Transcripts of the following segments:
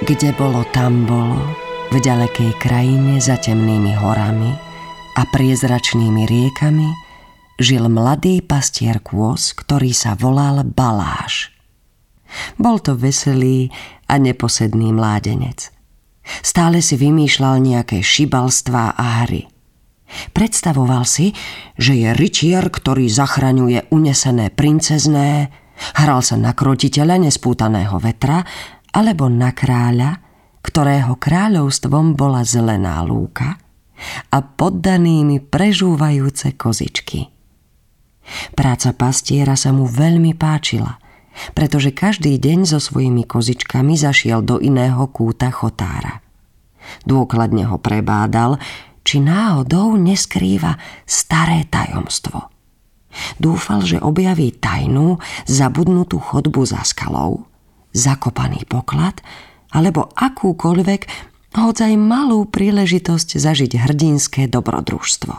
Kde bolo, tam bolo, v ďalekej krajine za temnými horami a priezračnými riekami žil mladý pastier kôz, ktorý sa volal Baláš. Bol to veselý a neposedný mládenec. Stále si vymýšľal nejaké šibalstvá a hry. Predstavoval si, že je rytier, ktorý zachraňuje unesené princezné, hral sa na krotiteľa nespútaného vetra alebo na kráľa, ktorého kráľovstvom bola zelená lúka a poddanými prežúvajúce kozičky. Práca pastiera sa mu veľmi páčila, pretože každý deň so svojimi kozičkami zašiel do iného kúta chotára. Dôkladne ho prebádal, či náhodou neskrýva staré tajomstvo. Dúfal, že objaví tajnú, zabudnutú chodbu za skalou, zakopaný poklad alebo akúkoľvek, hoď aj malú príležitosť zažiť hrdinské dobrodružstvo.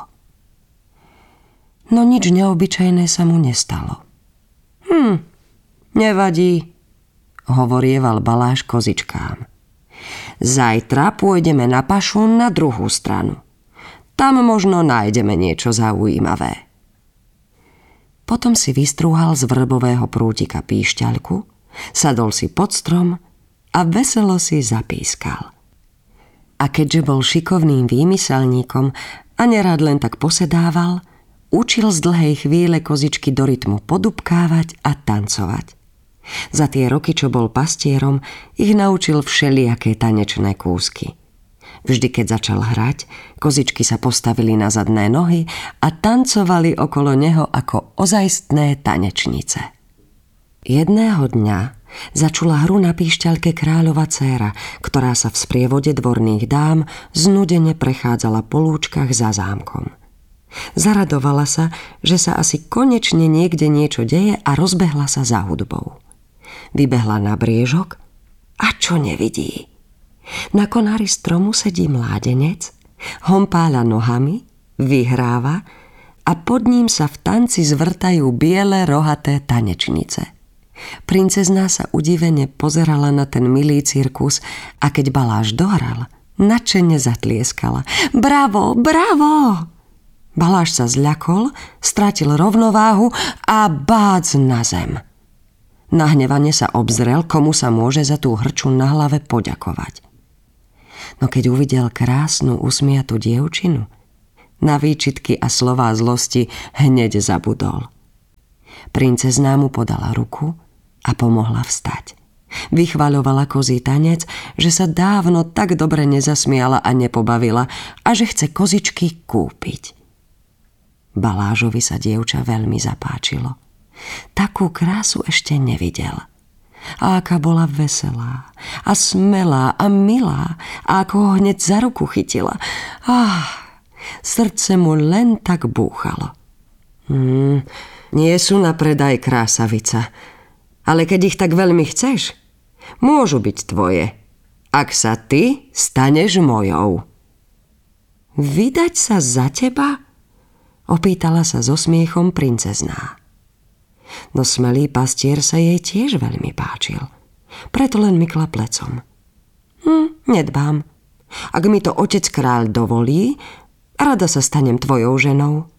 No nič neobyčajné sa mu nestalo. Nevadí, hovorieval Baláš kozičkám. Zajtra pôjdeme na pašu na druhú stranu. Tam možno nájdeme niečo zaujímavé. Potom si vystrúhal z vrbového prútika píšťaľku, sadol si pod strom a veselo si zapískal. A keďže bol šikovným výmyselníkom a nerád len tak posedával, učil z dlhej chvíle kozičky do rytmu podupkávať a tancovať. Za tie roky, čo bol pastierom, ich naučil všelijaké tanečné kúsky. Vždy, keď začal hrať, kozičky sa postavili na zadné nohy a tancovali okolo neho ako ozajstné tanečnice. Jedného dňa začula hru na píšťalke kráľova dcéra, ktorá sa v sprievode dvorných dám znudene prechádzala po lúčkach za zámkom. Zaradovala sa, že sa asi konečne niekde niečo deje a rozbehla sa za hudbou. Vybehla na briežok a čo nevidí? Na konári stromu sedí mládenec, hompáľa nohami, vyhráva a pod ním sa v tanci zvrtajú biele rohaté tanečnice. Princezná sa udivene pozerala na ten milý cirkus a keď Baláš dohral, nadšene zatlieskala. Bravo, bravo! Baláš sa zľakol, stratil rovnováhu a bác na zem. Nahnevane sa obzrel, komu sa môže za tú hrču na hlave poďakovať. No keď uvidel krásnu usmiatú dievčinu, na výčitky a slová zlosti hneď zabudol. Princezná mu podala ruku a pomohla vstať. Vychvaľovala kozí tanec, že sa dávno tak dobre nezasmiala a nepobavila a že chce kozičky kúpiť. Balážovi sa dievča veľmi zapáčilo. Takú krásu ešte nevidel. A aká bola veselá a smelá a milá a ako ho hneď za ruku chytila. Srdce mu len tak búchalo. Nie sú na predaj, krásavica, ale keď ich tak veľmi chceš, môžu byť tvoje, ak sa ty staneš mojou. Vydať sa za teba? Opýtala sa so smiechom princezná. No smelý pastier sa jej tiež veľmi páčil. Preto len mykla plecom. Nedbám. Ak mi to otec kráľ dovolí, rada sa stanem tvojou ženou.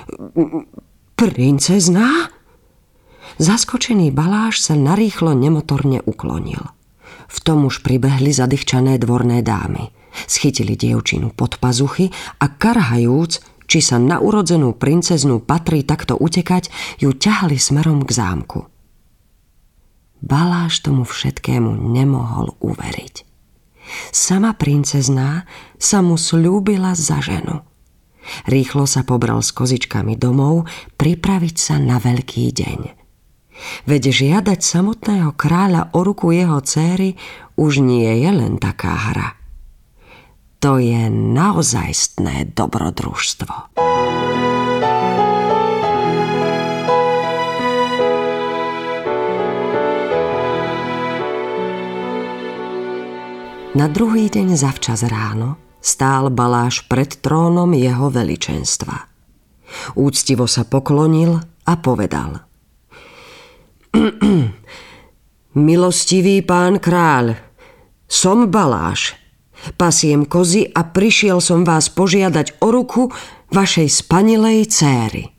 Princezná? Zaskočený Baláš sa narýchlo nemotorne uklonil. V tom už pribehli zadýchčané dvorné dámy. Schytili dievčinu pod pazuchy a karhajúc, či sa na urodzenú princeznú patrí takto utekať, ju ťahali smerom k zámku. Baláš tomu všetkému nemohol uveriť. Sama princezná sa mu sľúbila za ženu. Rýchlo sa pobral s kozičkami domov pripraviť sa na veľký deň. Veď žiadať samotného kráľa o ruku jeho dcéry už nie je len taká hra. To je naozajstné dobrodružstvo. Na druhý deň zavčas ráno stál Baláš pred trónom jeho veličenstva. Úctivo sa poklonil a povedal: Milostivý pán kráľ, Som Baláš. Pasiem kozy a prišiel som vás požiadať o ruku vašej spanilej céry.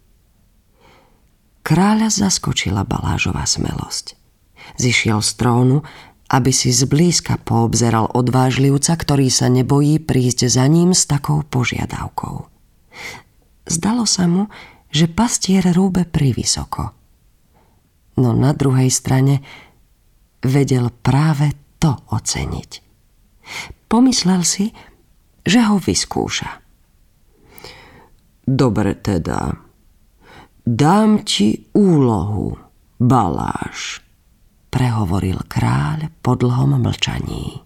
Kráľa zaskočila Balážova smelosť. Zišiel z trónu, aby si zblízka poobzeral odvážlivca, ktorý sa nebojí prísť za ním s takou požiadavkou. Zdalo sa mu, že pastier rúbe privysoko. No na druhej strane vedel práve to oceniť. Pomyslel si, že ho vyskúša. Dobre teda, dám ti úlohu, Baláš, prehovoril kráľ po dlhom mlčaní.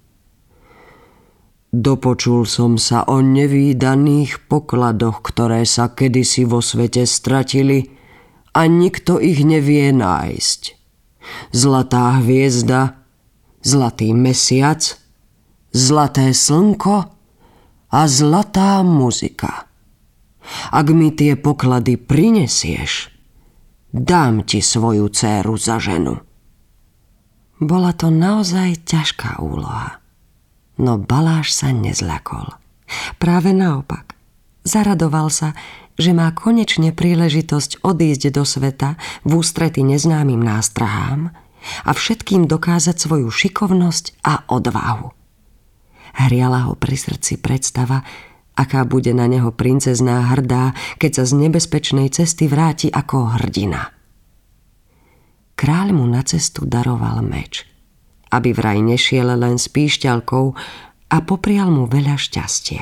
Dopočul som sa o nevídaných pokladoch, ktoré sa kedysi vo svete stratili a nikto ich nevie nájsť. Zlatá hviezda, zlatý mesiac, zlaté slnko a zlatá muzika. Ak mi tie poklady prinesieš, dám ti svoju dcéru za ženu. Bola to naozaj ťažká úloha, no Baláš sa nezľakol. Práve naopak, zaradoval sa, že má konečne príležitosť odísť do sveta v ústrety neznámym nástrahám a všetkým dokázať svoju šikovnosť a odvahu. Hriala ho pri srdci predstava, aká bude na neho princezná hrdá, keď sa z nebezpečnej cesty vráti ako hrdina. Kráľ mu na cestu daroval meč, aby vraj nešiel len s píšťalkou, a poprial mu veľa šťastia.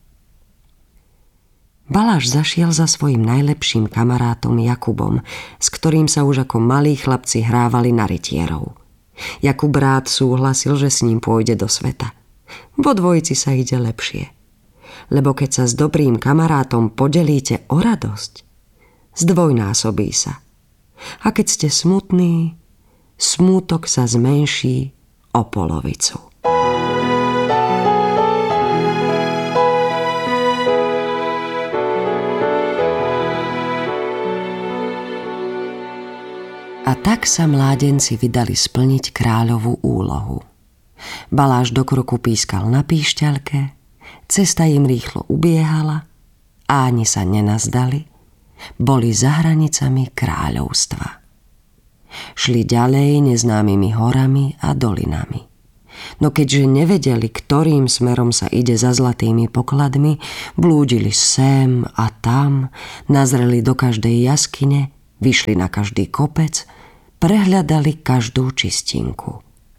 Baláš zašiel za svojim najlepším kamarátom Jakubom, s ktorým sa už ako malí chlapci hrávali na rytierov. Jakub rád súhlasil, že s ním pôjde do sveta. Vo dvojici sa ide lepšie. Lebo keď sa s dobrým kamarátom podelíte o radosť, zdvojnásobí sa. A keď ste smutní, smútok sa zmenší o polovicu. A tak sa mládenci vydali splniť kráľovú úlohu. Baláš do kroku pískal na píšťalke, cesta im rýchlo ubiehala a ani sa nenazdali, boli za hranicami kráľovstva. Šli ďalej neznámymi horami a dolinami. No keďže nevedeli, ktorým smerom sa ide za zlatými pokladmi, blúdili sem a tam, nazreli do každej jaskyne, vyšli na každý kopec, prehľadali každú čistinku.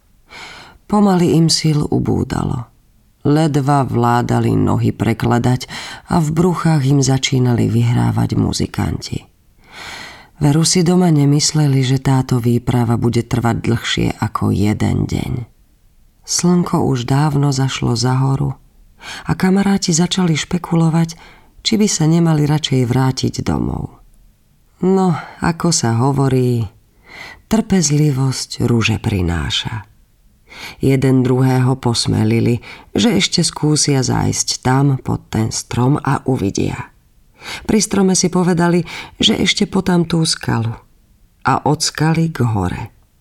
Pomaly im síl ubúdalo. Ledva vládali nohy prekladať a v bruchách im začínali vyhrávať muzikanti. Veru si doma nemysleli, že táto výprava bude trvať dlhšie ako jeden deň. Slnko už dávno zašlo za horu a kamaráti začali špekulovať, či by sa nemali radšej vrátiť domov. No, ako sa hovorí, trpezlivosť ruže prináša. Jeden druhého posmelili, že ešte skúsia zájsť tam pod ten strom a uvidia. Pri strome si povedali, že ešte potom tú skalu a od skaly k hore.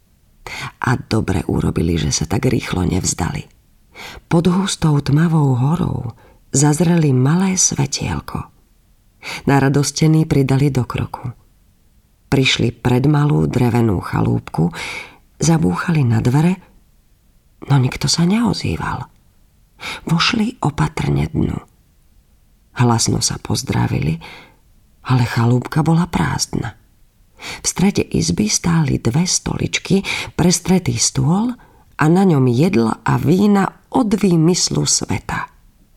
A dobre urobili, že sa tak rýchlo nevzdali. Pod hustou tmavou horou zazreli malé svetielko. Naradostení pridali do kroku. Prišli pred malú drevenú chalúbku, zabúchali na dvere, no nikto sa neozýval. Vošli opatrne dnu. Hlasno sa pozdravili, ale chalúbka bola prázdna. V strede izby stáli 2 stoličky, prestretý stôl a na ňom jedla a vína od výmyslu sveta.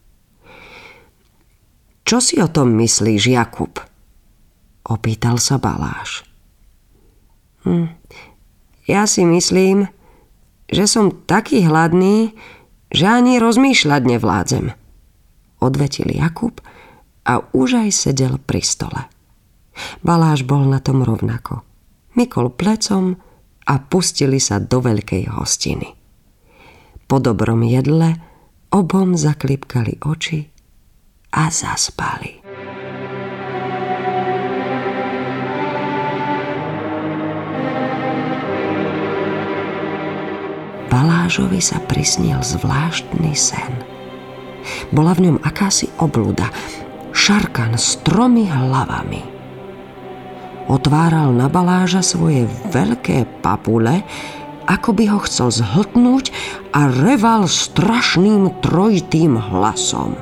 Čo si o tom myslíš, Jakub? Opýtal sa Baláš. Ja si myslím, že som taký hladný, že ani rozmýšľať nevládzem, odvetil Jakub a už aj sedel pri stole. Baláš bol na tom rovnako. Mykol plecom a pustili sa do veľkej hostiny. Po dobrom jedle obom zaklipkali oči a zaspali. Baláš Balážovi sa prisnil zvláštny sen. Bola v ňom akási obluda, šarkan s 3 hlavami. Otváral na Baláža svoje veľké papule, ako by ho chcel zhltnúť, a reval strašným trojitým hlasom.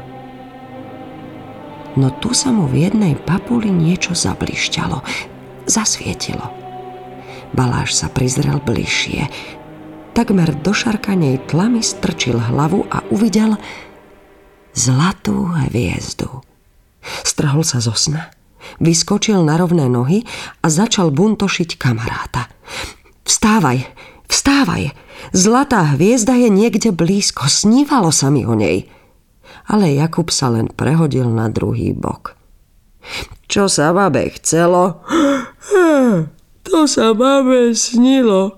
No tu sa mu v jednej papuli niečo zablišťalo, zasvietilo. Baláž sa prizrel bližšie. Takmer do šarkanej tlamy strčil hlavu a uvidel zlatú hviezdu. Strhol sa zo sna, vyskočil na rovné nohy a začal buntošiť kamaráta. Vstávaj, vstávaj, zlatá hviezda je niekde blízko, snívalo sa mi o nej. Ale Jakub sa len prehodil na druhý bok. Čo sa babe chcelo? To sa babe snilo.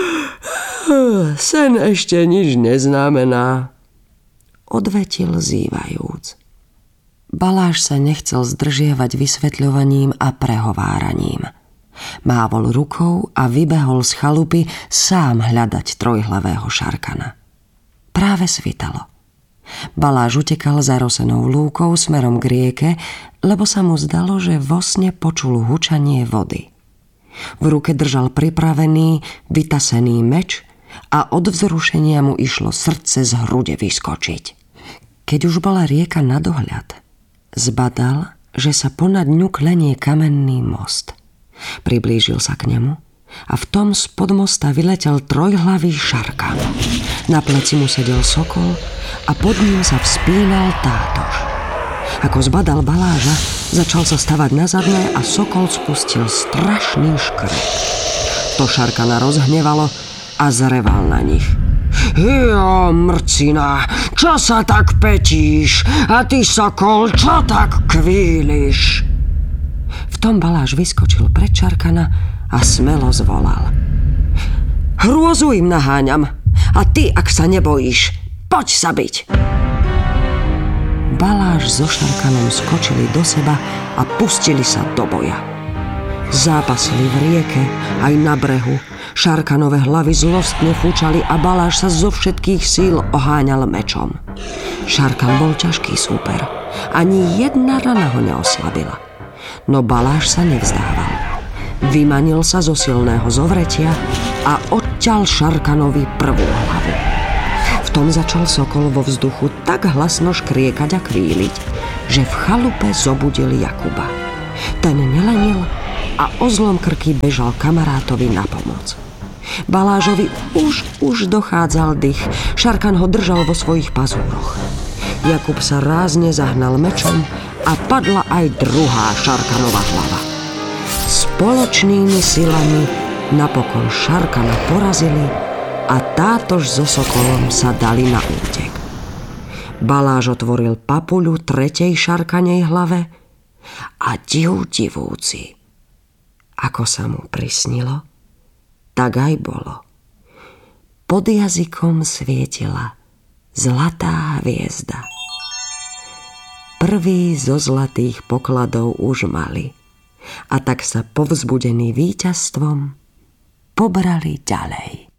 Sen ešte nič neznamená, odvetil zývajúc. Baláž sa nechcel zdržiavať vysvetľovaním a prehováraním. Mávol rukou a vybehol z chalupy sám hľadať trojhlavého šarkana. Práve svitalo. Baláž utekal zarosenou lúkou smerom k rieke, lebo sa mu zdalo, že vo sne počul hučanie vody. V ruke držal pripravený, vytasený meč a od vzrušenia mu išlo srdce z hrude vyskočiť. Keď už bola rieka na dohľad, zbadal, že sa ponad ňu klenie kamenný most. Priblížil sa k nemu a v tom spod mosta vyletel trojhlavý šarkan. Na pleci mu sedel sokol a pod ním sa vzpínal tátoš. Ako zbadal Baláža, začal sa stavať na zadné a sokol spustil strašný škrek. To šarkana rozhnevalo a zareval na nich. Jo, mrcina, čo sa tak petíš? A ty, sokol, čo tak kvíliš? V tom Baláž vyskočil pred šarkana a smelo zvolal. Hrôzu im naháňam a ty, ak sa nebojíš, poď sa byť. Baláž so šarkanom skočili do seba a pustili sa do boja. Zápasili v rieke aj na brehu. Šarkanové hlavy zlostne fúčali a Baláž sa zo všetkých síl oháňal mečom. Šarkan bol ťažký súper. Ani jedna rana ho neoslabila. No Baláž sa nevzdával. Vymanil sa zo silného zovretia a odťal šarkanovi prvú hlavu. V tom začal sokol vo vzduchu tak hlasno škriekať a kvíliť, že v chalupe zobudil Jakuba. Ten nelenil a o zlom krky bežal kamarátovi na pomoc. Balážovi už dochádzal dych, šarkan ho držal vo svojich pazúroch. Jakub sa rázne zahnal mečom a padla aj druhá šarkanova hlava. Spoločnými silami napokon šarkana porazili a tátož so sokolom sa dali na útek. Baláž otvoril papuľu tretej šarkanej hlave a divúci. Ako sa mu prisnilo, tak aj bolo. Pod jazykom svietila zlatá hviezda. Prvý zo zlatých pokladov už mali a tak sa povzbudení víťazstvom pobrali ďalej.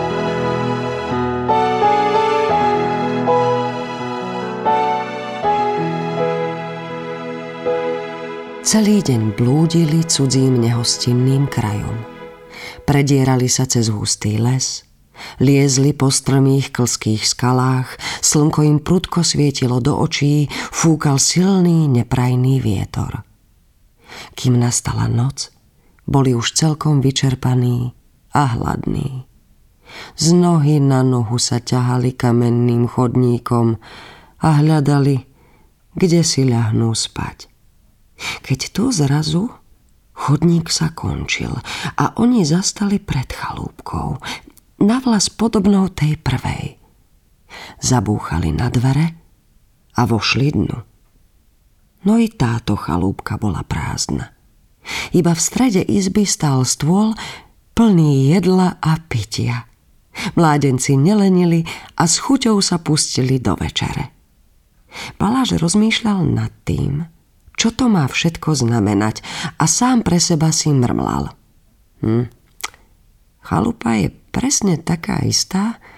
Celý deň blúdili cudzím nehostinným krajom. Predierali sa cez hustý les, liezli po strmých klských skalách, slnko im prudko svietilo do očí, fúkal silný neprajný vietor. Kým nastala noc, boli už celkom vyčerpaní a hladní. Z nohy na nohu sa ťahali kamenným chodníkom a hľadali, kde si ľahnú spať. Keď tu zrazu chodník sa končil a oni zastali pred chalúbkou, navlas podobnou tej prvej. Zabúchali na dvere a vošli dnu. No i táto chalúbka bola prázdna. Iba v strede izby stál stôl plný jedla a pitia. Mládenci nelenili a s chuťou sa pustili do večere. Baláž rozmýšľal nad tým, čo to má všetko znamenať, a sám pre seba si mrmlal. Chalupa je presne taká istá,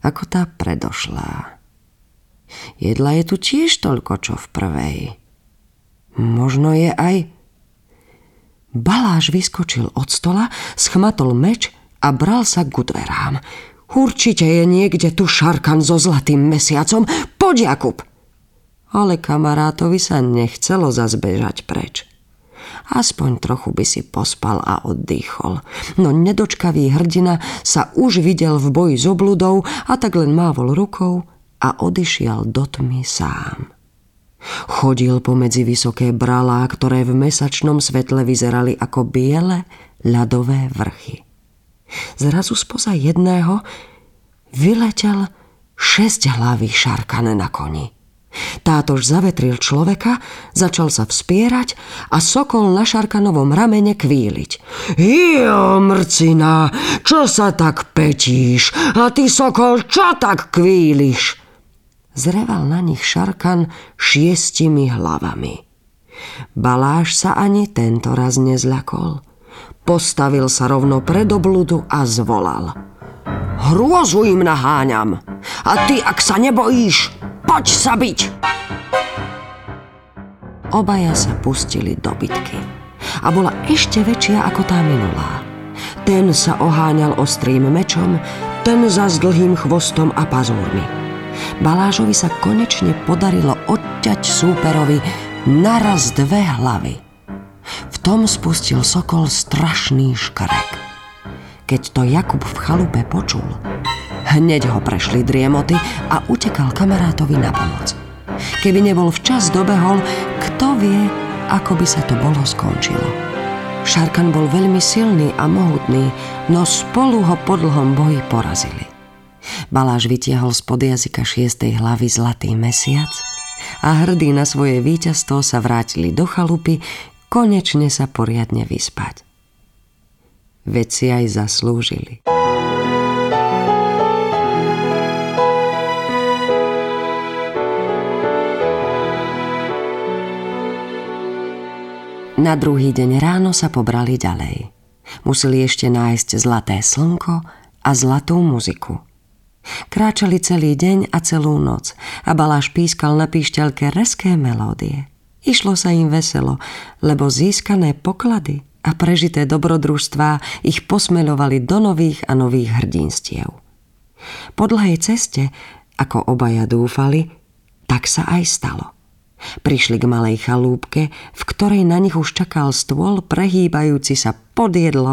ako tá predošlá. Jedla je tu tiež toľko, čo v prvej. Možno je aj... Baláš vyskočil od stola, schmatol meč a bral sa ku dverám. Určite je niekde tu Šarkan so zlatým mesiacom. Poď, Jakub! Ale kamarátovi sa nechcelo zas bežať preč. Aspoň trochu by si pospal a oddychol. No nedočkavý hrdina sa už videl v boji s obludou a tak len mávol rukou a odišiel do tmy sám. Chodil pomedzi vysoké bralá, ktoré v mesačnom svetle vyzerali ako biele ľadové vrchy. Zrazu spoza jedného vyletel 6-hlavý Šarkan na koni. Tátož zavetril človeka, začal sa vspierať a sokol na Šarkanovom ramene kvíliť. Jo, mrcina, čo sa tak petíš? A ty, sokol, čo tak kvíliš? Zreval na nich Šarkan 6 hlavami. Baláš sa ani tento raz nezľakol. Postavil sa rovno pred obludu a zvolal. Hrôzu im naháňam. A ty, ak sa nebojíš, poď sa biť. Obaja sa pustili do bitky. A bola ešte väčšia ako tá minulá. Ten sa oháňal ostrým mečom, ten za s dlhým chvostom a pazúrmi. Balážovi sa konečne podarilo odťať súperovi naraz 2 hlavy. V tom spustil sokol strašný škrek. Keď to Jakub v chalupe počul, hneď ho prešli driemoty a utekal kamarátovi na pomoc. Keby nebol včas dobehol, kto vie, ako by sa to bolo skončilo. Šarkan bol veľmi silný a mohutný, no spolu ho po dlhom boji porazili. Baláš vytiahol spod jazyka 6. hlavy zlatý mesiac a hrdí na svoje víťazstvo sa vrátili do chalupy, konečne sa poriadne vyspať. Veď si aj zaslúžili. Na druhý deň ráno sa pobrali ďalej. Museli ešte nájsť zlaté slnko a zlatú muziku. Kráčali celý deň a celú noc a Baláš pískal na píšťalke rezké melódie. Išlo sa im veselo, lebo získané poklady a prežité dobrodružstvá ich posmeľovali do nových a nových hrdinstiev. Po dlhej ceste, ako obaja dúfali, tak sa aj stalo. Prišli k malej chalúbke, v ktorej na nich už čakal stôl prehýbajúci sa pod jedlom